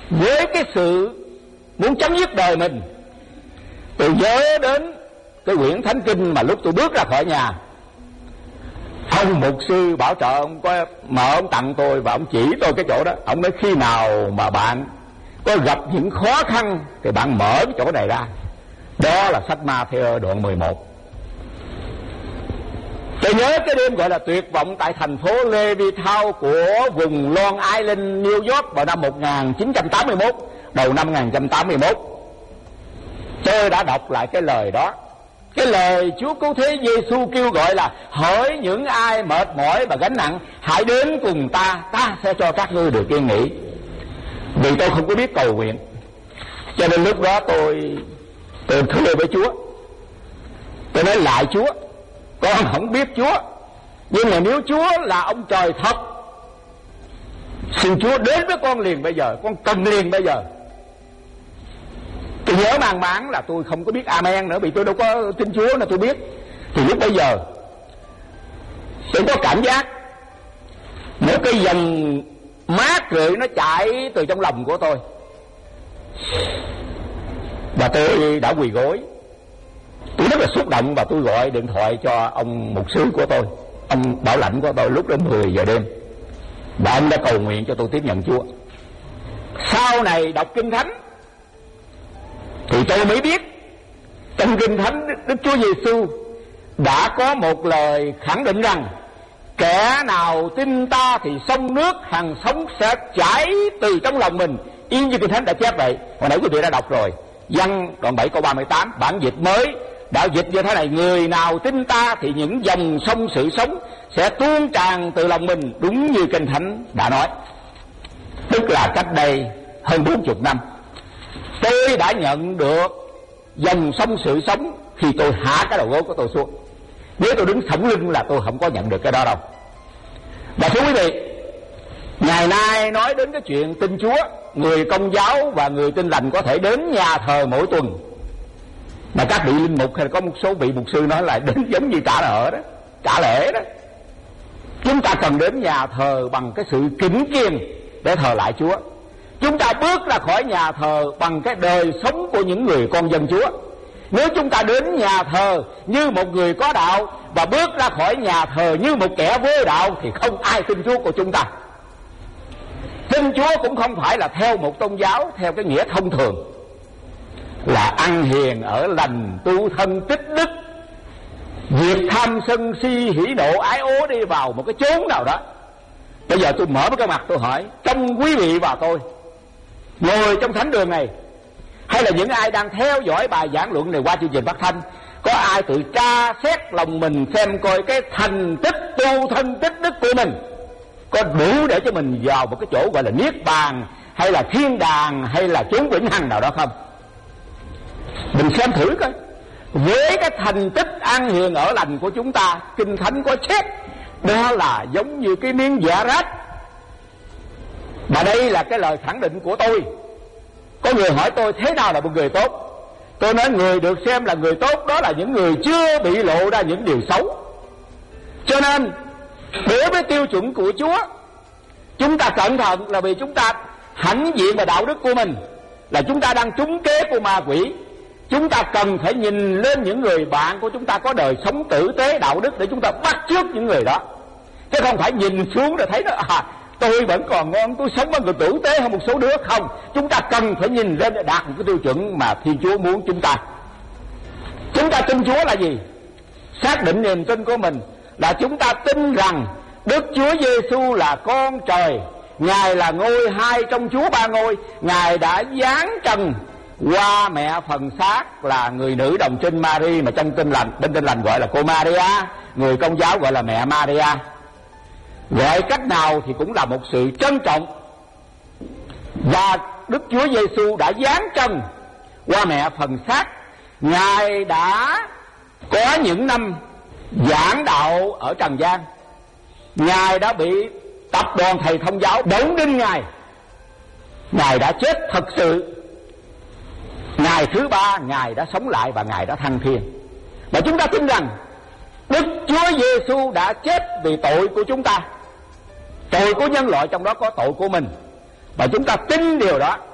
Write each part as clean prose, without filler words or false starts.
với cái sự muốn chấm dứt đời mình, tôi nhớ đến cái quyển Thánh Kinh mà lúc tôi bước ra khỏi nhà, ông mục sư bảo trợ ông có mở ông tặng tôi và ông chỉ tôi cái chỗ đó. Ông nói khi nào mà bạn có gặp những khó khăn thì bạn mở cái chỗ này ra. Đó là sách Ma-thi-ơ đoạn 11. Tôi nhớ cái đêm gọi là tuyệt vọng tại thành phố Levittown của vùng Long Island, New York vào năm 1981, đầu năm 1981. Tôi đã đọc lại cái lời đó, cái lời Chúa Cứu Thế Giêsu kêu gọi là: hỡi những ai mệt mỏi và gánh nặng, hãy đến cùng ta, ta sẽ cho các ngươi được yên nghỉ. Vì tôi không có biết cầu nguyện, cho nên lúc đó tôi thưa với Chúa, tôi nói lại Chúa, con không biết Chúa, nhưng mà nếu Chúa là ông trời thật, xin Chúa đến với con liền bây giờ, con cần liền bây giờ. Tôi nhớ mang máng là tôi không có biết amen nữa, vì tôi đâu có tin Chúa nên tôi biết. Thì lúc bây giờ tôi có cảm giác một cái dòng mát rượi nó chảy từ trong lòng của tôi, và tôi đã quỳ gối. Tôi rất là xúc động và tôi gọi điện thoại cho ông mục sư của tôi, ông bảo lãnh của tôi, lúc đó 10 giờ đêm, và ông đã cầu nguyện cho tôi tiếp nhận Chúa. Sau này đọc Kinh Thánh thì tôi mới biết trong Kinh Thánh Đức Chúa Giêsu đã có một lời khẳng định rằng: kẻ nào tin ta thì sông nước hằng sống sẽ chảy từ trong lòng mình, y như Kinh Thánh đã chép vậy. Hồi nãy quý vị đã đọc rồi, Giăng đoạn 7 câu 38, bản dịch mới đã dịch như thế này: người nào tin ta thì những dòng sông sự sống sẽ tuôn tràn từ lòng mình, đúng như Kinh Thánh đã nói. Tức là cách đây hơn 40 năm, tôi đã nhận được dòng sông sự sống khi tôi hạ cái đầu gối của tôi xuống. Nếu tôi đứng thẳng lưng là tôi không có nhận được cái đó đâu. Và thưa quý vị, ngày nay nói đến cái chuyện tin Chúa, người Công giáo và người Tin Lành có thể đến nhà thờ mỗi tuần, mà các vị linh mục hay có một số vị mục sư nói là đến giống như trả nợ đó, trả lễ đó. Chúng ta cần đến nhà thờ bằng cái sự kính kiêng để thờ lại Chúa. Chúng ta bước ra khỏi nhà thờ bằng cái đời sống của những người con dân Chúa. Nếu chúng ta đến nhà thờ như một người có đạo và bước ra khỏi nhà thờ như một kẻ vô đạo thì không ai tin Chúa của chúng ta. Tin Chúa cũng không phải là theo một tôn giáo theo cái nghĩa thông thường, là ăn hiền ở lành, tu thân tích đức, diệt tham sân si hỉ nộ ái ố đi vào một cái chốn nào đó. Bây giờ tôi mở cái mặt tôi hỏi, trong quý vị và tôi ngồi trong thánh đường này, hay là những ai đang theo dõi bài giảng luận này qua chương trình phát thanh, có ai tự tra xét lòng mình xem coi cái thành tích tu thân tích đức của mình có đủ để cho mình vào một cái chỗ gọi là niết bàn hay là thiên đàng hay là chốn vĩnh hằng nào đó không? Mình xem thử coi, với cái thành tích an hiền ở lành của chúng ta, Kinh Thánh có chép đó là giống như cái miếng dạ rách. Mà đây là cái lời khẳng định của tôi. Có người hỏi tôi thế nào là một người tốt, tôi nói người được xem là người tốt đó là những người chưa bị lộ ra những điều xấu. Cho nên đối với tiêu chuẩn của Chúa, chúng ta cẩn thận, là vì chúng ta hãnh diện và đạo đức của mình là chúng ta đang trúng kế của ma quỷ. Chúng ta cần phải nhìn lên những người bạn của chúng ta có đời sống tử tế đạo đức để chúng ta bắt chước những người đó, chứ không phải nhìn xuống rồi thấy nó tôi vẫn còn ngon, tôi sống với người tử tế hơn một số đứa. Không, chúng ta cần phải nhìn lên để đạt một cái tiêu chuẩn mà Thiên Chúa muốn chúng ta. Chúng ta tin Chúa là gì? Xác định niềm tin của mình là chúng ta tin rằng Đức Chúa Giêsu là con trời, Ngài là ngôi hai trong Chúa ba ngôi. Ngài đã giáng trần qua mẹ phần xác là người nữ đồng trinh Mary, mà trong Tin Lành, bên Tin Lành gọi là cô Maria, người Công giáo gọi là mẹ Maria. Gọi cách nào thì cũng là một sự trân trọng. Và Đức Chúa Giêsu đã giáng trần qua mẹ phần xác. Ngài đã có những năm giảng đạo ở trần gian. Ngài đã bị tập đoàn thầy thông giáo đóng đinh Ngài. Ngài đã chết thật sự. Ngày thứ ba Ngài đã sống lại và Ngài đã thăng thiên. Và chúng ta tin rằng Đức Chúa Giêsu đã chết vì tội của chúng ta, tội của nhân loại, trong đó có tội của mình. Và chúng ta tin điều đó.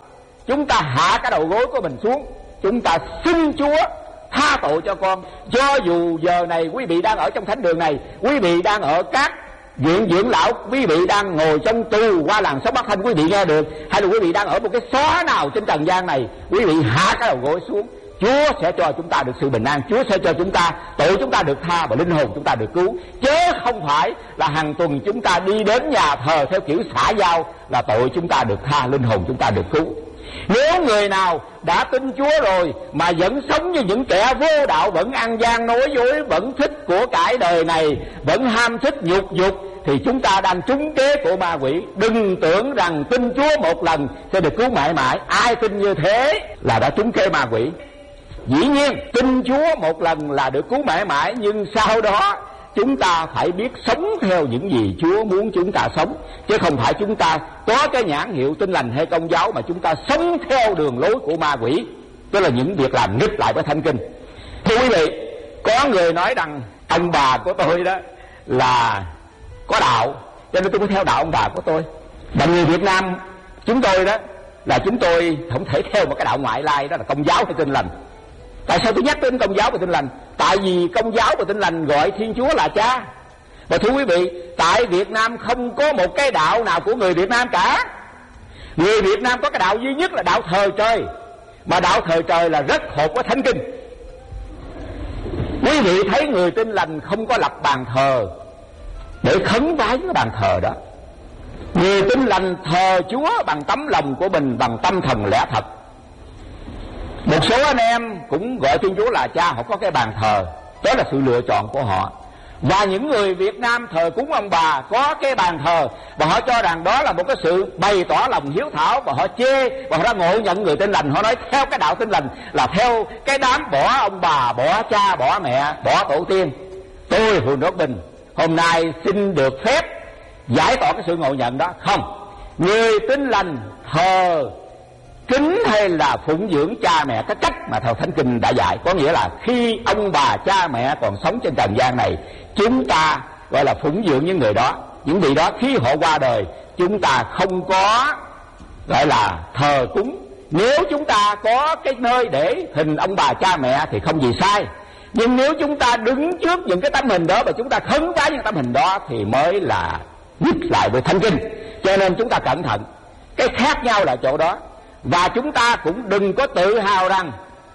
chúng ta hạ cái đầu gối của mình xuống, chúng ta xin Chúa tha tội cho con. Cho dù giờ này quý vị đang ở trong thánh đường này, quý vị đang ở các viện dưỡng lão, quý vị đang ngồi trong tù qua làn sóng phát thanh quý vị nghe được, hay là quý vị đang ở một cái xó nào trên trần gian này, quý vị hạ cái đầu gối xuống, Chúa sẽ cho chúng ta được sự bình an, Chúa sẽ cho chúng ta tội chúng ta được tha và linh hồn chúng ta được cứu, chứ không phải là hàng tuần chúng ta đi đến nhà thờ theo kiểu xã giao là tội chúng ta được tha, linh hồn chúng ta được cứu. Nếu người nào đã tin Chúa rồi mà vẫn sống như những kẻ vô đạo, vẫn ăn gian nói dối, vẫn thích của cải đời này, vẫn ham thích nhục dục, thì chúng ta đang trúng kế của ma quỷ. Đừng tưởng rằng tin Chúa một lần sẽ được cứu mãi mãi. Ai tin như thế là đã trúng kế ma quỷ. Dĩ nhiên tin Chúa một lần là được cứu mãi mãi, nhưng sau đó chúng ta phải biết sống theo những gì Chúa muốn chúng ta sống, chứ không phải chúng ta có cái nhãn hiệu Tin Lành hay Công giáo mà chúng ta sống theo đường lối của ma quỷ, tức là những việc làm nghịch lại với Thánh Kinh. Thưa quý vị, có người nói rằng ông bà của tôi đó là có đạo, cho nên tôi mới theo đạo ông bà của tôi. Và người Việt Nam chúng tôi đó là chúng tôi không thể theo một cái đạo ngoại lai, đó là Công giáo hay Tin Lành. Tại sao tôi nhắc đến Công giáo và Tin Lành? Tại vì Công giáo và Tin Lành gọi Thiên Chúa là cha. Và thưa quý vị, tại Việt Nam không có một cái đạo nào của người Việt Nam cả. Người Việt Nam có cái đạo duy nhất là đạo thờ trời, mà đạo thờ trời là rất hợp với Thánh Kinh. Quý vị thấy người Tin Lành không có lập bàn thờ để khấn vái cái bàn thờ đó. Người Tin Lành thờ Chúa bằng tấm lòng của mình, bằng tâm thần lẽ thật. Một số anh em cũng gọi Thiên Chúa là cha, họ có cái bàn thờ, đó là sự lựa chọn của họ. Và những người Việt Nam thờ cúng ông bà có cái bàn thờ, và họ cho rằng đó là một cái sự bày tỏ lòng hiếu thảo, và họ chê và họ đã ngộ nhận người Tin Lành. Họ nói theo cái đạo Tin Lành là theo cái đám bỏ ông bà, bỏ cha, bỏ mẹ, bỏ tổ tiên. Tôi Huỳnh Quốc Bình hôm nay xin được phép giải tỏa cái sự ngộ nhận đó. Không, người Tin Lành thờ kính hay là phụng dưỡng cha mẹ cái cách mà theo Thánh Kinh đã dạy, có nghĩa là khi ông bà cha mẹ còn sống trên trần gian này, chúng ta gọi là phụng dưỡng những người đó, những vị đó. Khi họ qua đời, chúng ta không có gọi là thờ cúng. Nếu chúng ta có cái nơi để hình ông bà cha mẹ thì không gì sai, nhưng nếu chúng ta đứng trước những cái tấm hình đó và chúng ta khấn vái những tấm hình đó thì mới là nghịch lại với Thánh Kinh. Cho nên chúng ta cẩn thận, cái khác nhau là chỗ đó. Và chúng ta cũng đừng có tự hào rằng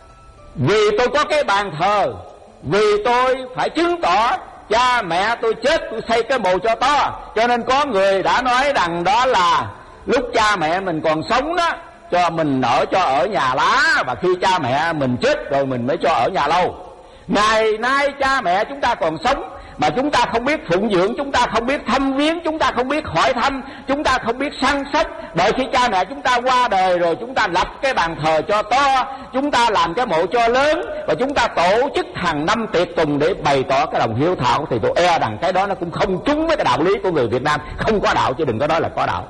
vì tôi có cái bàn thờ, vì tôi phải chứng tỏ cha mẹ tôi chết tôi xây cái mồ cho to. Cho nên có người đã nói rằng đó là lúc cha mẹ mình còn sống đó, cho mình cho ở nhà lá, và khi cha mẹ mình chết rồi mình mới cho ở nhà lâu. Ngày nay cha mẹ chúng ta còn sống mà chúng ta không biết phụng dưỡng, chúng ta không biết thăm viếng, chúng ta không biết hỏi thăm, chúng ta không biết săn sóc. Đợi khi cha mẹ chúng ta qua đời rồi, chúng ta lập cái bàn thờ cho to, chúng ta làm cái mộ cho lớn, và chúng ta tổ chức hàng năm tiệc tùng để bày tỏ cái lòng hiếu thảo, thì tôi e rằng cái đó nó cũng không trúng với cái đạo lý của người Việt Nam. Không có đạo chứ đừng có nói là có đạo.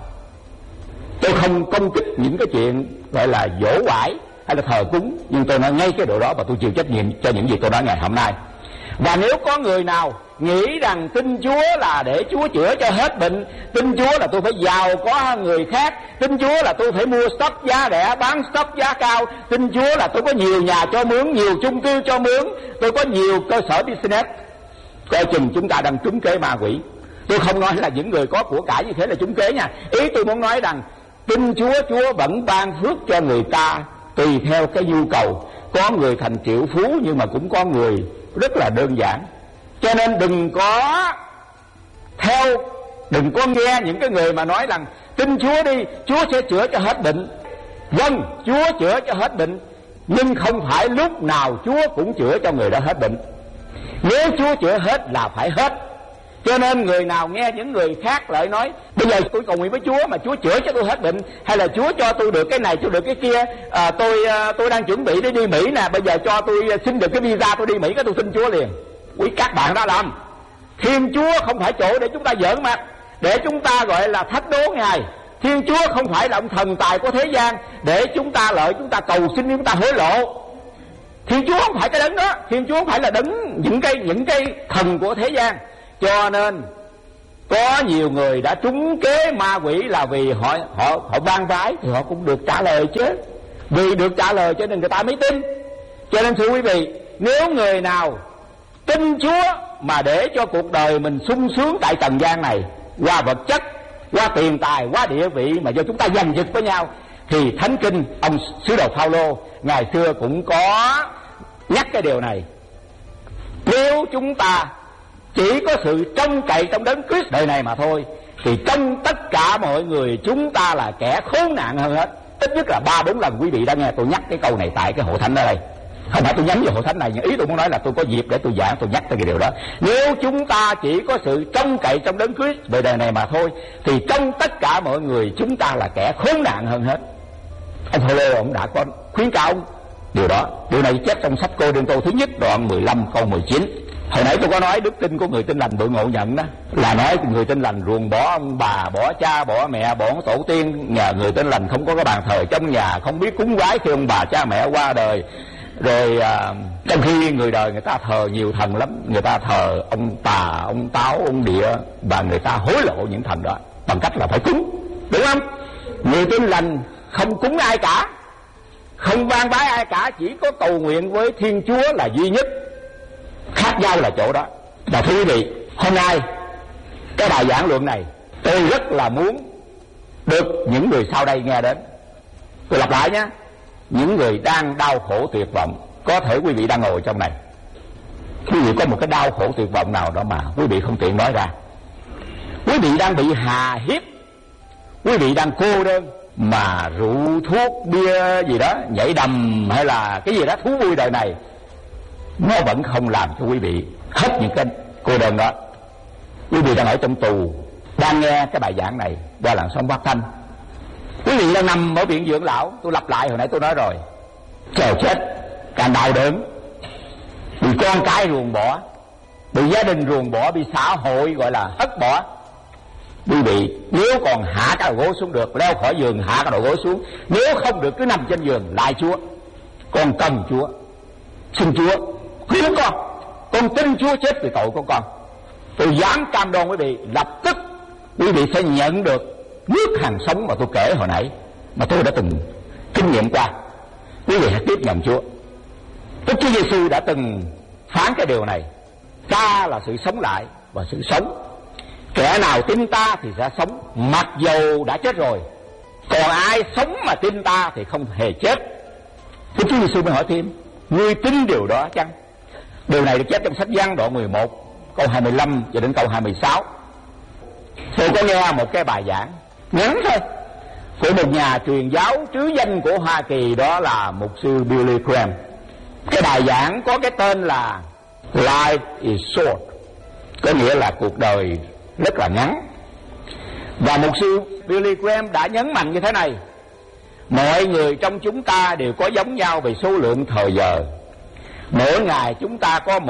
Tôi không công kích những cái chuyện gọi là dỗ quải hay là thờ cúng, nhưng tôi nói ngay cái độ đó và tôi chịu trách nhiệm cho những gì tôi nói ngày hôm nay. Và nếu có người nào nghĩ rằng tin Chúa là để Chúa chữa cho hết bệnh, tin Chúa là tôi phải giàu có hơn người khác, tin Chúa là tôi phải mua stock giá rẻ, bán stock giá cao, tin Chúa là tôi có nhiều nhà cho mướn, nhiều chung cư cho mướn, tôi có nhiều cơ sở business, coi chừng chúng ta đang trúng kế ma quỷ. Tôi không nói là những người có của cải như thế là trúng kế nha. Ý tôi muốn nói rằng tin Chúa, Chúa vẫn ban phước cho người ta tùy theo cái nhu cầu. Có người thành triệu phú nhưng mà cũng có người rất là đơn giản. Cho nên đừng có nghe những cái người mà nói rằng tin Chúa đi, Chúa sẽ chữa cho hết bệnh. Vâng, Chúa chữa cho hết bệnh, nhưng không phải lúc nào Chúa cũng chữa cho người đó hết bệnh. Nếu Chúa chữa hết là phải hết. Cho nên người nào nghe những người khác lại nói bây giờ tôi cầu nguyện với Chúa mà Chúa chữa cho tôi hết bệnh, hay là Chúa cho tôi được cái này, tôi được cái kia, tôi đang chuẩn bị để đi Mỹ nè, bây giờ cho tôi xin được cái visa tôi đi Mỹ, cái tôi xin Chúa liền. Quý các bạn đã làm. Thiên Chúa không phải chỗ để chúng ta giỡn mặt, để chúng ta gọi là thách đố Ngài. Thiên Chúa không phải là ông thần tài của thế gian để chúng ta lợi, chúng ta cầu xin, chúng ta hối lộ. Thiên Chúa không phải cái đấng đó. Thiên Chúa không phải là đấng những cái thần của thế gian. Cho nên Có nhiều người đã trúng kế ma quỷ là vì họ van vái thì họ cũng được trả lời chứ. Vì được trả lời cho nên người ta mới tin. Cho nên thưa quý vị, nếu người nào tin Chúa mà để cho cuộc đời mình sung sướng tại trần gian này, qua vật chất, qua tiền tài, qua địa vị mà do chúng ta giành giật với nhau, thì Thánh Kinh ông sứ đồ Phaolô ngày xưa cũng có nhắc cái điều này. Nếu chúng ta chỉ có sự trông cậy trong đấng Christ đời này mà thôi, thì trong tất cả mọi người chúng ta là kẻ khốn nạn hơn hết. Ít nhất là 3-4 lần quý vị đã nghe tôi nhắc cái câu này tại cái hội thánh ở đây. Không phải tôi nhắm vào hội thánh này, nhưng ý tôi muốn nói là tôi có dịp để tôi giảng, tôi nhắc tới cái điều đó. Nếu chúng ta chỉ có sự trông cậy trong đấng Christ đời đời này mà thôi, thì trong tất cả mọi người chúng ta là kẻ khốn nạn hơn hết. Ông Phaolô ông đã có khuyến cáo điều đó. Điều này chép trong sách Cô-rinh-tô thứ nhất đoạn 15 câu 19. Hồi nãy tôi có nói đức tin của người tin lành bự ngộ nhận đó, là nói người tin lành ruồng bỏ ông bà, bỏ cha, bỏ mẹ, bỏ tổ tiên. Nhà người tin lành không có cái bàn thờ trong nhà, không biết cúng vái khi ông bà cha mẹ qua đời. Rồi trong khi người đời người ta thờ nhiều thần lắm, người ta thờ ông Tà, ông Táo, ông Địa, và người ta hối lộ những thần đó bằng cách là phải cúng, đúng không? Người tin lành không cúng ai cả, không van vái ai cả, chỉ có cầu nguyện với Thiên Chúa là duy nhất. Khác nhau là chỗ đó. Và thưa quý vị, hôm nay cái bài giảng luận này tôi rất là muốn được những người sau đây nghe đến. Tôi lặp lại nhé, những người đang đau khổ tuyệt vọng. Có thể quý vị đang ngồi trong này, quý vị có một cái đau khổ tuyệt vọng nào đó mà quý vị không tiện nói ra. Quý vị đang bị hà hiếp, quý vị đang cô đơn, mà rượu thuốc bia gì đó, nhảy đầm hay là cái gì đó thú vui đời này, nó vẫn không làm cho quý vị hết những cái cô đơn đó. Quý vị đang ở trong tù, đang nghe cái bài giảng này qua làn sóng phát thanh. Quý vị đang nằm ở viện dưỡng lão. Tôi lặp lại hồi nãy tôi nói rồi, chờ chết, càng đau đớn, bị con cái ruồng bỏ, bị gia đình ruồng bỏ, bị xã hội gọi là hất bỏ. Quý vị nếu còn hạ cái đầu gối xuống được, leo khỏi giường hạ cái đầu gối xuống. Nếu không được cứ nằm trên giường lại Chúa, con cần Chúa, xin Chúa cứu con tin Chúa chết vì tội của con. Tôi dám cam đoan quý vị, lập tức quý vị sẽ nhận được nước hàng sống mà tôi kể hồi nãy, mà tôi đã từng kinh nghiệm qua. Quý vị hãy tiếp nhận Chúa. Đức Chúa Giêsu đã từng phán cái điều này: ta là sự sống lại và sự sống. Kẻ nào tin ta thì sẽ sống mặc dầu đã chết rồi, còn ai sống mà tin ta thì không hề chết. Đức Chúa Giêsu mới hỏi thêm: ngươi tin điều đó chăng? Điều này được chép trong sách Giăng đoạn 11 câu 25 cho đến câu 26. Tôi có nghe một cái bài giảng ngắn thôi của một nhà truyền giáo trứ danh của Hoa Kỳ, đó là mục sư Billy Graham. Cái bài giảng có cái tên là Life is short, có nghĩa là cuộc đời rất là ngắn. Và mục sư Billy Graham đã nhấn mạnh như thế này: mọi người trong chúng ta đều có giống nhau về số lượng thời giờ. Mỗi ngày chúng ta có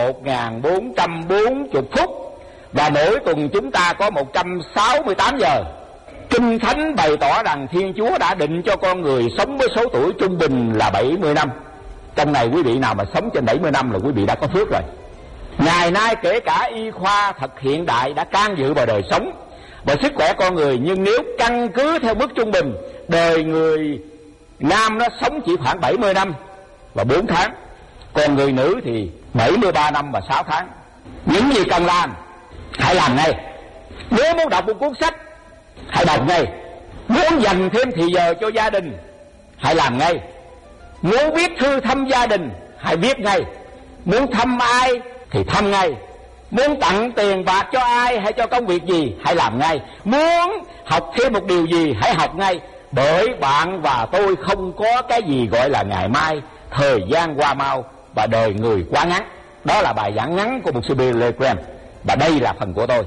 1440 phút, và mỗi tuần chúng ta có 168 giờ. Kinh Thánh bày tỏ rằng Thiên Chúa đã định cho con người sống với số tuổi trung bình là 70 năm. Trong này quý vị nào mà sống trên 70 năm là quý vị đã có phước rồi. Ngày nay kể cả y khoa thật hiện đại đã can dự vào đời sống và sức khỏe con người, nhưng nếu căn cứ theo mức trung bình, đời người nam nó sống chỉ khoảng 70 năm và 4 tháng, còn người nữ thì 73 năm và 6 tháng. Những gì cần làm, hãy làm ngay. Nếu muốn đọc một cuốn sách, hãy đọc ngay. Muốn dành thêm thì giờ cho gia đình, hãy làm ngay. Muốn viết thư thăm gia đình, hãy viết ngay. Muốn thăm ai thì thăm ngay. Muốn tặng tiền bạc cho ai hay cho công việc gì, hãy làm ngay. Muốn học thêm một điều gì, hãy học ngay. Bởi bạn và tôi không có cái gì gọi là ngày mai. Thời gian qua mau và đời người quá ngắn. Đó là bài giảng ngắn của mục sư Billy Graham, và đây là phần của tôi.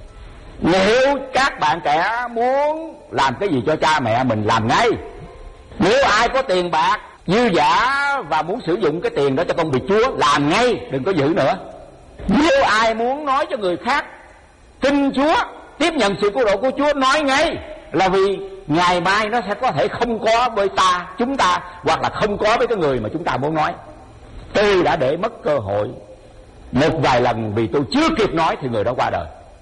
Nếu các bạn trẻ muốn làm cái gì cho cha mẹ mình, làm ngay. Nếu ai có tiền bạc dư dả và muốn sử dụng cái tiền đó cho công việc Chúa, làm ngay, đừng có giữ nữa. Nếu ai muốn nói cho người khác tin Chúa, tiếp nhận sự cứu độ của Chúa, nói ngay. Là vì ngày mai nó sẽ có thể không có với chúng ta, hoặc là không có với cái người mà chúng ta muốn nói. Tôi đã để mất cơ hội một vài lần vì tôi chưa kịp nói thì người đó qua đời.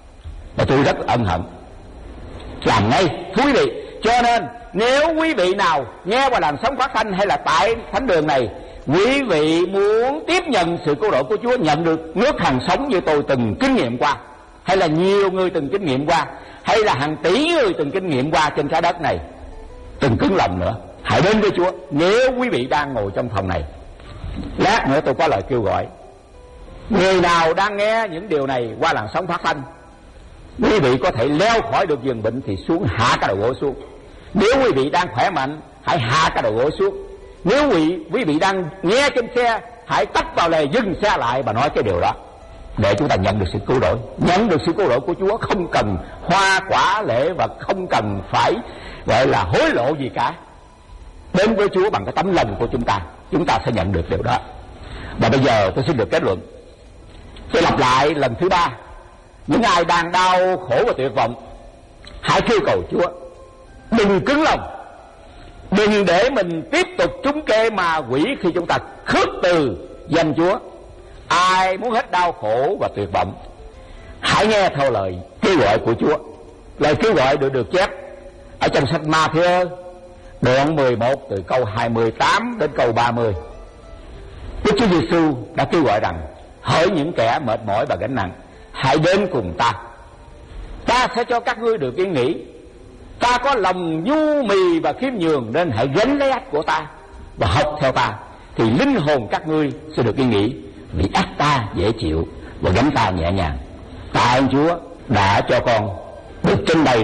và tôi rất ân hận làm ngay quý vị. Cho nên nếu quý vị nào nghe qua làn sóng phát thanh hay là tại thánh đường này, quý vị muốn tiếp nhận sự cứu độ của Chúa, nhận được nước hằng sống như tôi từng kinh nghiệm qua, hay là nhiều người từng kinh nghiệm qua, hay là hàng tỷ người từng kinh nghiệm qua trên trái đất này, đừng cứng lòng nữa, hãy đến với Chúa. Nếu quý vị đang ngồi trong phòng này, lát nữa tôi có lời kêu gọi. Người nào đang nghe những điều này qua làn sóng phát thanh, quý vị có thể leo khỏi được giường bệnh thì xuống, hạ cái đầu gối xuống. Nếu quý vị đang khỏe mạnh, hãy hạ cái đầu gối xuống. Nếu quý vị đang nghe trên xe, hãy tấp vào lề dừng xe lại và nói cái điều đó, để chúng ta nhận được sự cứu rỗi. Nhận được sự cứu rỗi của Chúa không cần hoa quả lễ và không cần phải gọi là hối lộ gì cả. Đến với Chúa bằng cái tấm lòng của chúng ta sẽ nhận được điều đó. Và bây giờ tôi xin được kết luận. Tôi lặp lại lần thứ ba. Những ai đang đau khổ và tuyệt vọng, hãy kêu cầu Chúa. Đừng cứng lòng, đừng để mình tiếp tục trúng kế ma quỷ khi chúng ta khước từ danh Chúa. Ai muốn hết đau khổ và tuyệt vọng, hãy nghe theo lời kêu gọi của Chúa. Lời kêu gọi được chép ở trong sách Ma-thi-ơ đoạn 11 từ câu 28 đến câu 30. Đức Chúa Giêsu đã kêu gọi rằng: hỡi những kẻ mệt mỏi và gánh nặng, hãy đến cùng ta, ta sẽ cho các ngươi được yên nghỉ. Ta có lòng nhu mì và khiêm nhường, nên hãy gánh lấy ách của ta và học theo ta, thì linh hồn các ngươi sẽ được yên nghỉ. Vì ách ta dễ chịu và gánh ta nhẹ nhàng. Tạ ơn Chúa đã cho con được trình bày